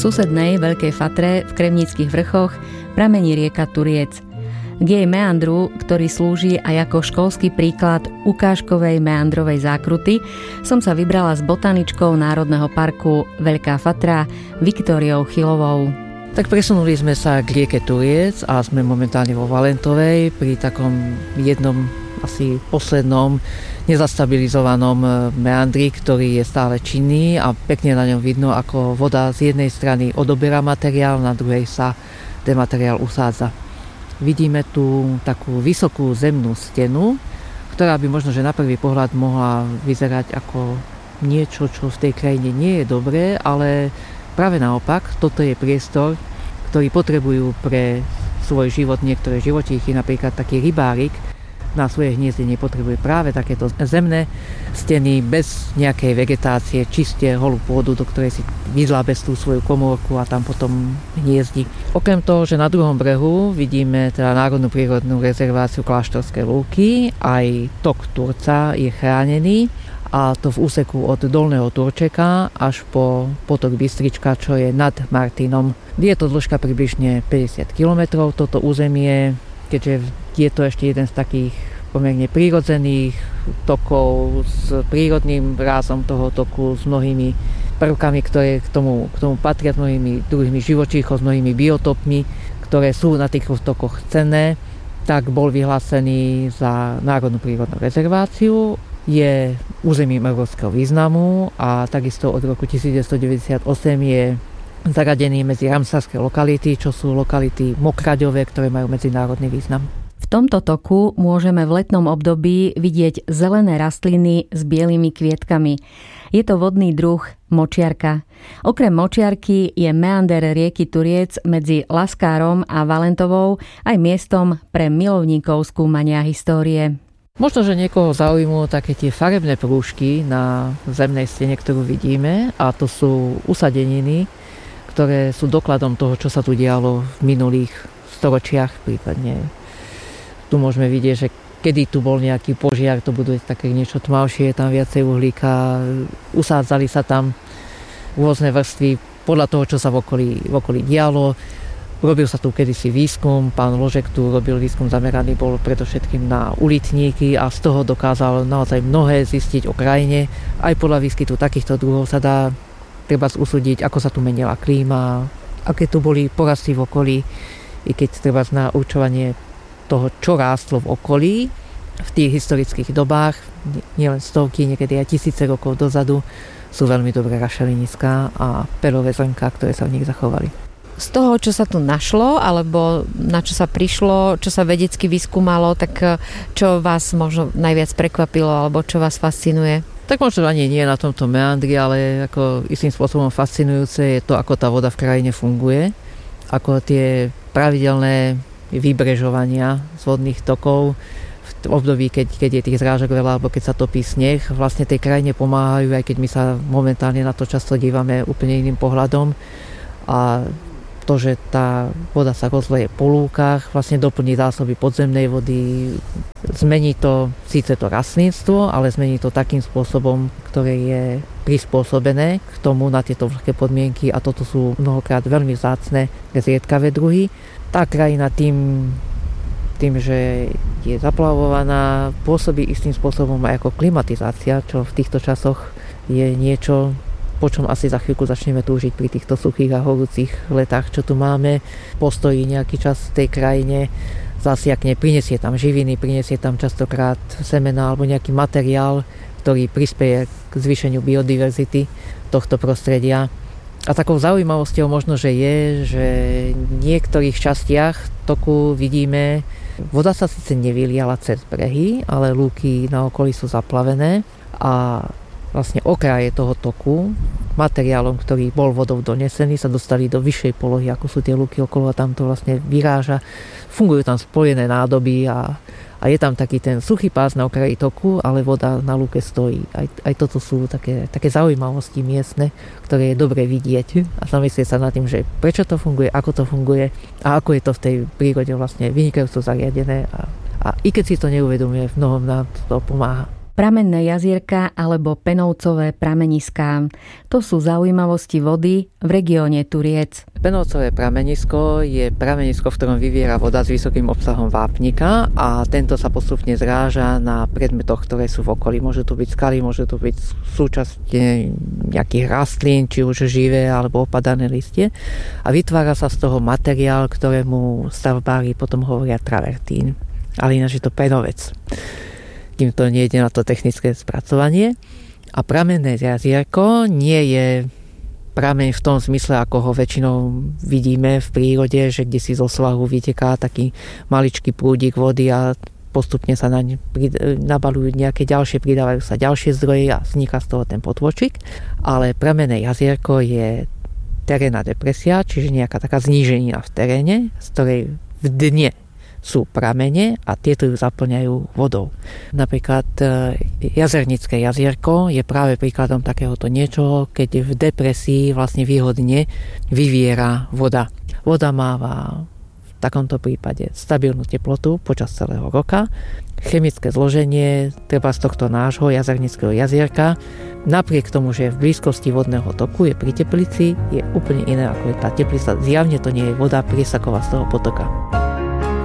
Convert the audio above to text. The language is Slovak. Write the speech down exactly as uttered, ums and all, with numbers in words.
susednej Veľkej Fatre v Kremnických vrchoch pramení rieka Turiec. K jej meandru, ktorý slúži aj ako školský príklad ukážkovej meandrovej zákruty, som sa vybrala s botaničkou Národného parku Veľká Fatra Viktóriou Chylovou. Tak presunuli sme sa k rieke Turiec a sme momentálne vo Valentovej pri takom jednom asi poslednom nezastabilizovanom meandri, ktorý je stále činný a pekne na ňom vidno, ako voda z jednej strany odoberá materiál, na druhej sa ten materiál usádza. Vidíme tu takú vysokú zemnú stenu, ktorá by možno, že na prvý pohľad mohla vyzerať ako niečo, čo v tej krajine nie je dobré, ale práve naopak, toto je priestor, ktorý potrebujú pre svoj život niektoré živočíchy, napríklad taký rybárik, na svoje hniezdenie potrebuje práve takéto zemné steny bez nejakej vegetácie, čiste holú pôdu, do ktorej si vyzlábe tú svoju komórku a tam potom hniezdi. Okrem toho, že na druhom brehu vidíme teda Národnú prírodnú rezerváciu Kláštorské lúky, aj tok Turca je chránený, a to v úseku od Dolného Turčeka až po potok Bystrička, čo je nad Martinom. Je to dĺžka približne päťdesiat kilometrov, toto územie, keďže je to ešte jeden z takých pomerne prírodzených tokov s prírodným rázom toho toku, s mnohými prvkami, ktoré k tomu, k tomu patria, s mnohými druhými živočíchov, s mnohými biotopmi, ktoré sú na tých tokoch cenné, tak bol vyhlásený za Národnú prírodnú rezerváciu. Je územím európskeho významu a takisto od roku devätnásťstodeväťdesiatosem je zaradený medzi ramsarské lokality, čo sú lokality mokraďové, ktoré majú medzinárodný význam. V tomto toku môžeme v letnom období vidieť zelené rastliny s bielými kvietkami. Je to vodný druh močiarka. Okrem močiarky je meander rieky Turiec medzi Laskárom a Valentovou aj miestom pre milovníkov skúmania histórie. Možno, že niekoho zaujímujú také tie farebné prúžky na zemnej stene, ktorú vidíme, a to sú usadeniny, ktoré sú dokladom toho, čo sa tu dialo v minulých storočiach, prípadne tu môžeme vidieť, že kedy tu bol nejaký požiar, to budú také niečo tmavšie, tam viacej uhlíka, usádzali sa tam rôzne vrstvy podľa toho, čo sa v okolí, v okolí dialo. Robil sa tu kedysi výskum, pán Ložek tu robil výskum zameraný bol predovšetkým na ulitníky a z toho dokázal naozaj mnohé zistiť o krajine. Aj podľa výskytu takýchto druhov sa dá treba usúdiť, ako sa tu menila klíma, aké tu boli porasty v okolí, i keď treba na určovanie toho, čo rástlo v okolí v tých historických dobách, nielen stovky, niekedy aj tisíce rokov dozadu, sú veľmi dobré rašeliniská a perové zrnká, ktoré sa v nich zachovali. Z toho, čo sa tu našlo, alebo na čo sa prišlo, čo sa vedecky vyskúmalo, tak čo vás možno najviac prekvapilo, alebo čo vás fascinuje? Tak možno ani nie na tomto meandri, ale ako istým spôsobom fascinujúce je to, ako tá voda v krajine funguje, ako tie pravidelné vybrežovania z vodných tokov v období, keď, keď je tých zrážok veľa, alebo keď sa topí sneh, vlastne tej krajine pomáhajú, aj keď my sa momentálne na to často dívame úplne iným pohľadom. A to, že tá voda sa rozleje po lúkach, vlastne doplní zásoby podzemnej vody, zmení to síce to rastlinstvo, ale zmení to takým spôsobom, ktoré je prispôsobené k tomu na tieto vlhké podmienky, a toto sú mnohokrát veľmi vzácne, zriedkavé druhy. Tá krajina tým, tým, že je zaplavovaná, pôsobí istým spôsobom aj ako klimatizácia, čo v týchto časoch je niečo, po čom asi za chvíľku začneme túžiť pri týchto suchých a horúcich letách, čo tu máme. Postojí nejaký čas v tej krajine, zasiakne, prinesie tam živiny, prinesie tam častokrát semená alebo nejaký materiál, ktorý prispieje k zvýšeniu biodiverzity tohto prostredia. A takou zaujímavosťou možno, že je, že v niektorých častiach toku vidíme, voda sa síce nevyliala cez brehy, ale lúky na okolí sú zaplavené a vlastne okraje toho toku materiálom, ktorý bol vodou donesený, sa dostali do vyššej polohy, ako sú tie lúky okolo, a tam to vlastne vyráža. Fungujú tam spojené nádoby a A je tam taký ten suchý pás na okraji toku, ale voda na lúke stojí. Aj, aj toto sú také, také zaujímavosti miestne, ktoré je dobre vidieť a zamyslieť sa nad tým, že prečo to funguje, ako to funguje a ako je to v tej prírode vlastne vynikajúco zariadené. A, a i keď si to neuvedomuje, v mnohom nám to pomáha. Pramenné jazierka alebo Penovcové prameniská. To sú zaujímavosti vody v regióne Turiec. Penovcové pramenisko je pramenisko, v ktorom vyviera voda s vysokým obsahom vápnika a tento sa postupne zráža na predmetoch, ktoré sú v okolí. Môže to byť skaly, môže to byť súčasť nejakých rastlín, či už živé alebo opadané listie. A vytvára sa z toho materiál, ktorému stavbári potom hovoria travertín. Ale ináč je to penovec. Kým to nie ide na to technické spracovanie. A pramenné jazierko nie je prameň v tom zmysle, ako ho väčšinou vidíme v prírode, že kde si zo svahu vyteká taký maličký prúdik vody a postupne sa naň nabalujú nejaké ďalšie, pridávajú sa ďalšie zdroje a vzniká z toho ten potôčik. Ale pramenné jazierko je terénna depresia, čiže nejaká taká zníženina v teréne, z ktorej v dne sú pramene a tieto ju zaplňajú vodou. Napríklad Jazernické jazierko je práve príkladom takéhoto niečoho, keď v depresii vlastne výhodne vyviera voda. Voda máva v takomto prípade stabilnú teplotu počas celého roka. Chemické zloženie treba z tohto nášho Jazernického jazierka, napriek tomu, že je v blízkosti vodného toku, je pri teplici, je úplne iné ako je tá teplica. Zjavne to nie je voda priesaková z toho potoka.